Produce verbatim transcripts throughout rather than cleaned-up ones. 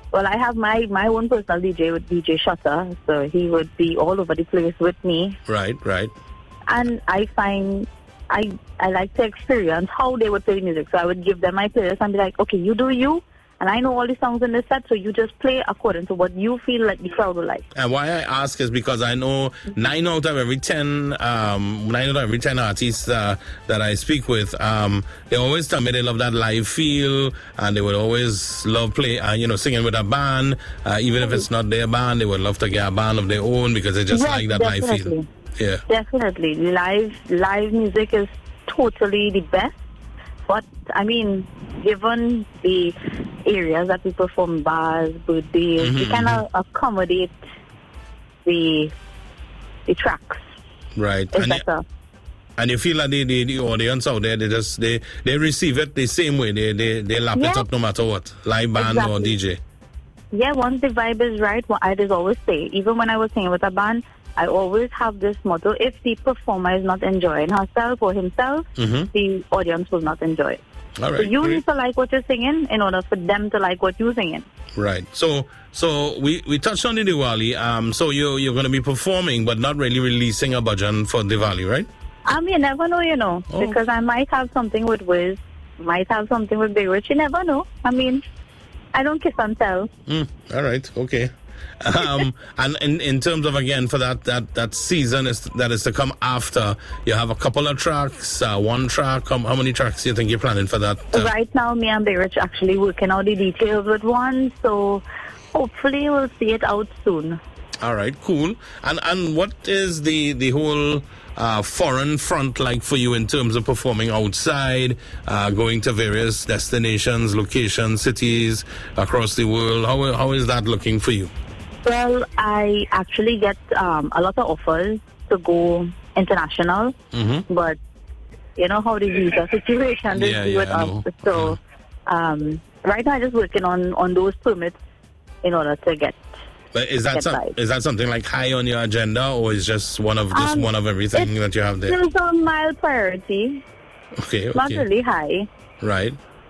Well, I have my, my own personal D J with D J Shutter, so he would be all over the place with me. Right, right. And I find I I like to experience how they would play music. So I would give them my playlist and be like, okay, you do you, and I know all the songs in this set, so you just play according to what you feel like the crowd will like. And why I ask is because I know nine out of every ten, um, nine out of every ten artists uh, that I speak with, um, they always tell me they love that live feel, and they would always love play, uh, you know, singing with a band. Uh, even if it's not their band, they would love to get a band of their own because they just Yes, like that definitely. live feel. Yeah, definitely. Live live music is totally the best. But I mean, given the areas that we perform, bars, birthdays, Mm-hmm, we kind of accommodate the the tracks. right. It's And, better. and you feel like the, the, the audience out there, they just they, they receive it the same way. They they, they lap it Yeah. up no matter what, live band or Exactly. D J. Yeah, once the vibe is right, what I just always say, even when I was singing with a band, I always have this motto: if the performer is not enjoying herself or himself, Mhm. the audience will not enjoy it. All So right, you great. need to like what you're singing in order for them to like what you're singing. Right. So so we, we touched on the Diwali. Um. So you you're going to be performing, but not really releasing a bhajan for Diwali, right? I mean, you never know, you know, Oh. because I might have something with Wiz, might have something with Big Rich. You never know. I mean, I don't kiss and tell. Mm, all right. Okay. Um. and in, in terms of again for that that that season is that is to come after, you have a couple of tracks, uh, one track. How, how many tracks do you think you're planning for that? Uh, Right now, me and Big Rich actually working out the details with one, so hopefully we'll see it out soon. All right, cool. And and what is the the whole uh, foreign front like for you in terms of performing outside, uh, going to various destinations, locations, cities across the world? How how is that looking for you? Well, I actually get um, a lot of offers to go international, Mm-hmm. but you know how the visa situation is Yeah, with yeah, I us. know. So um, right now, I'm just working on, on those permits in order to get. But is that Get some, by. is that something like high on your agenda, or is just one of just Um, one of everything it's that you have there? Still a mild priority, Okay, not okay, really high, right.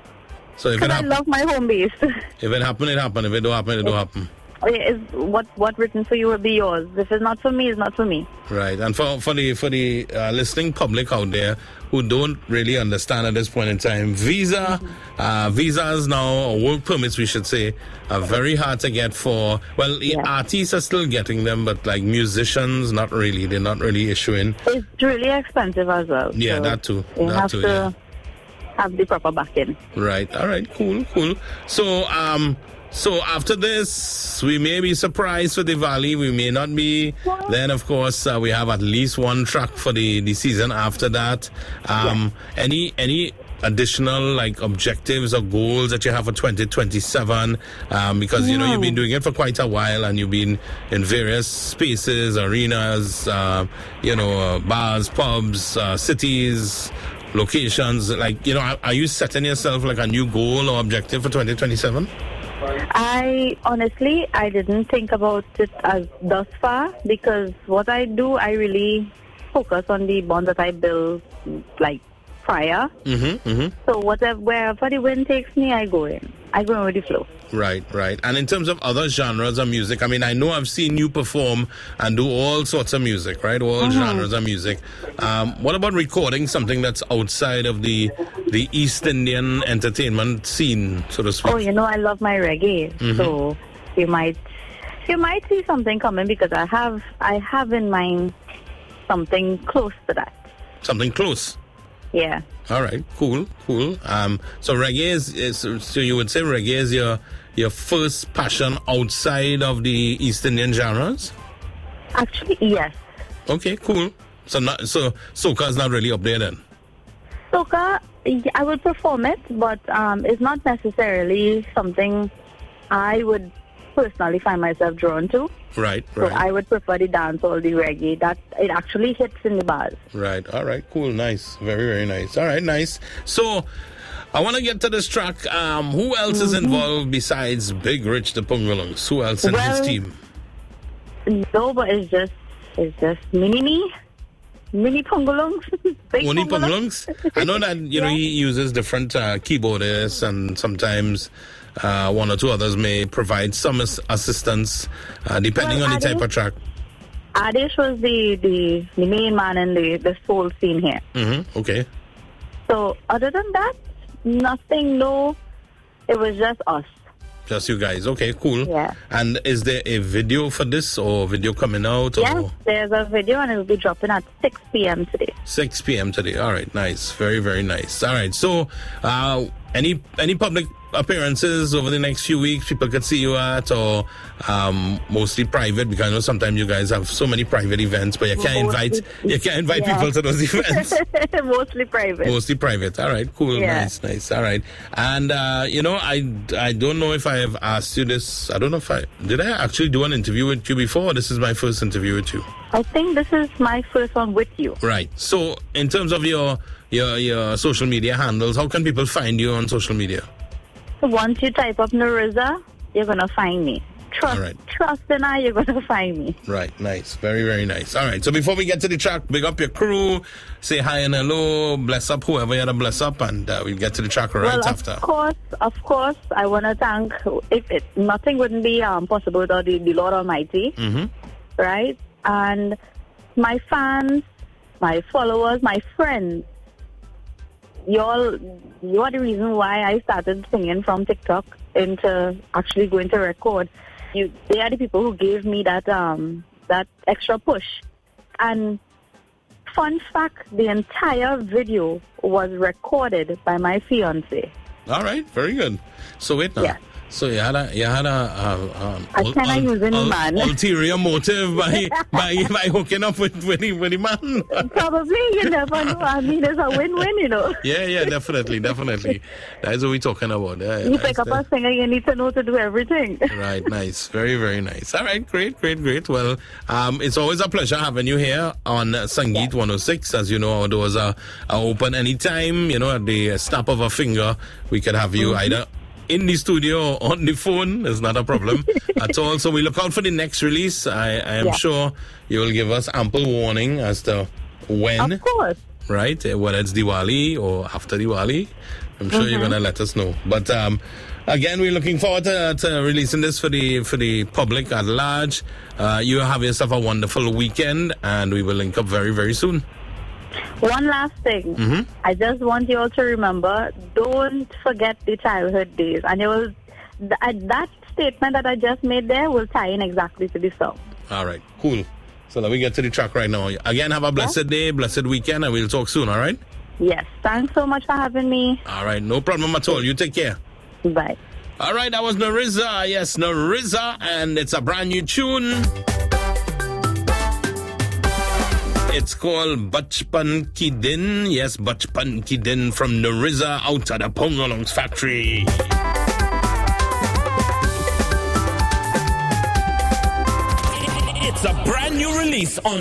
So if it because I happen, love my home base. if it happen, it happen. If it don't happen, it don't happen. Oh, yeah, is what what written for you will be yours. If it's not for me, it's not for me. Right, and for for the for the uh, listening public out there who don't really understand at this point in time, visa, uh, visas now, or work permits, we should say, are very hard to get for. Well, the Yeah. artists are still getting them, but like musicians, not really. They're not really issuing. It's really expensive as well. Yeah, so that too. You That have too. to Yeah. have the proper backing. Right. All right. Cool. Cool. So, um, so after this, we may be surprised for Diwali. We may not be. Then, of course, uh, we have at least one track for the, the season after that. Um, any any additional like objectives or goals that you have for twenty twenty-seven? Um, because you know you've been doing it for quite a while, and you've been in various spaces, arenas, uh, you know, uh, bars, pubs, uh, cities. Locations, like, you know, are, are you setting yourself like a new goal or objective for twenty twenty-seven? I honestly, I didn't think about it as thus far, because what I do, I really focus on the bond that I build, like prior. Mm-hmm, mm-hmm. So whatever, wherever the wind takes me, I go in. I go in with the flow. Right, right. And in terms of other genres of music, I mean, I know I've seen you perform and do all sorts of music, right? All Mm-hmm. genres of music. Um, what about recording something that's outside of the the East Indian entertainment scene, so to speak? Oh, you know, I love my reggae, Mm-hmm. so you might you might see something coming, because I have I have in mind something close to that. Something close. Yeah. All right, cool, cool. Um, so reggae is, is so you would say reggae is your your first passion outside of the East Indian genres? Actually, yes. Okay, cool. So not so soca is not really up there then. Soca, I would perform it, but um, it's not necessarily something I would personally find myself drawn to. Right, So right, I would prefer the dance or the reggae. That it actually hits in the bars. right. All right, cool, nice, very, very nice. All right, nice. So I want to get to this track. Um, who else is involved besides Big Rich the Pungulungs? Who else in Well, his team? No, but it's just it's just mini me, mini pongolongs, big Only pongolongs. Pungulungs? I know that, you know, Yeah. he uses different uh, keyboardists and sometimes uh, one or two others may provide some as- assistance, uh, depending Well, on the Adesh- type of track. Adesh was the, the, the main man in the, the soul scene here. Mm-hmm. Okay. So other than that, nothing, no. It was just us. Just you guys. Okay, cool. Yeah. And is there a video for this or video coming out? Or Yes, there's a video and it will be dropping at six p.m. today. six p.m. today. All right, nice. Very, very nice. All right. So, uh, any any public appearances over the next few weeks people could see you at, or um, mostly private? Because I know sometimes you guys have so many private events, but you can't Mostly- invite you can't invite Yeah. people to those events. Mostly private. Mostly private. All right, cool, Yeah. nice, nice. All right, and uh, you know, I I don't know if I have asked you this. I don't know if I did. I actually do an interview with you before. Or this is my first interview with you. I think this is my first one with you. Right. So, in terms of your your your social media handles, how can people find you on social media? So once you type up Nariza, you're gonna find me. Trust, All right. trust in I, you're gonna find me. Right, nice. Very, very nice. All right, so before we get to the track, big up your crew, say hi and hello, bless up whoever you had to bless up, and uh, we'll get to the track right well, after. of course, of course, I want to thank. If it nothing wouldn't be um, possible without the, the Lord Almighty, Mm-hmm. right? And my fans, my followers, my friends. Y'all, you are the reason why I started singing from TikTok into actually going to record. You, they are the people who gave me that um that extra push. And fun fact, the entire video was recorded by my fiance. All right, very good. So wait now. Yeah. So you had a you had a uh, um, I cannot use any man. ulterior motive by by by hooking up with with the, with the man. Probably, you never know. I mean, it's a win-win, you know. Yeah, yeah, definitely, definitely. That's what we're talking about. Yeah, You nice, pick up nice. a singer, you need to know to do everything. Right, nice. Very, very nice. All right, great, great, great. Well, um, it's always a pleasure having you here on Sangeet one oh six. As you know, our doors are, are open anytime. You know, at the snap of a finger, we can have you Mm-hmm. either in the studio or on the phone. It's not a problem at all. So we look out for the next release. I, I am Yeah. sure you will give us ample warning as to when, Of course. right? Uh, Whether it's Diwali or after Diwali. I'm sure you're going to let us know. But um, again, we're looking forward to, to releasing this for the for the public at large. Uh, you have yourself a wonderful weekend, and we will link up very, very soon. One last thing. Mm-hmm. I just want you all to remember, don't forget the childhood days. And it will, th- uh, that statement that I just made there will tie in exactly to the song. All right, cool. So let me get to the track right now. Again, have a blessed day, blessed weekend, and we'll talk soon, all right? Yes. Thanks so much for having me. All right, no problem at all. You take care. Bye. All right, that was Nariza. Yes, Nariza, and it's a brand new tune. It's called Bachpan Ki Din. Yes, Bachpan Ki Din from Nariza out at the Pongalongs factory. It's a brand new release on